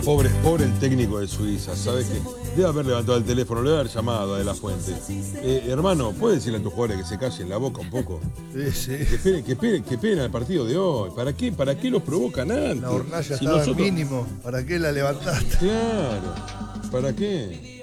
Pobre el técnico de Suiza, ¿sabes qué? Debe haber levantado el teléfono, le debe haber llamado a De La Fuente. Hermano, ¿puedes decirle a tus jugadores que se callen la boca un poco? Sí. Que esperen al partido de hoy. ¿Para qué los provocan antes? La hornalla Si estaba nosotros... mínimo. ¿Para qué la levantaste? Claro, ¿para qué?